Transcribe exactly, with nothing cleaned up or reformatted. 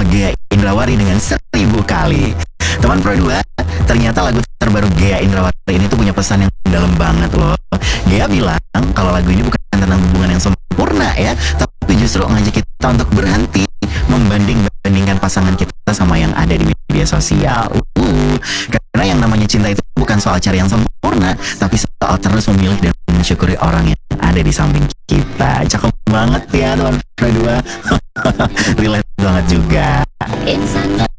Gea Indrawari dengan seribu kali. Teman Pro dua, ternyata lagu terbaru Gea Indrawari ini tuh punya pesan yang dalam banget loh. Gea bilang kalau lagu ini bukan tentang hubungan yang sempurna ya, tapi justru ngajak kita untuk berhenti membanding-bandingkan pasangan kita sama yang ada di media sosial. Uh, karena yang namanya cinta itu bukan soal cari yang sempurna, tapi soal terus memilih dan mensyukuri orang yang ada di samping kita. Cakep banget ya teman Pro dua. Relate banget juga. Insan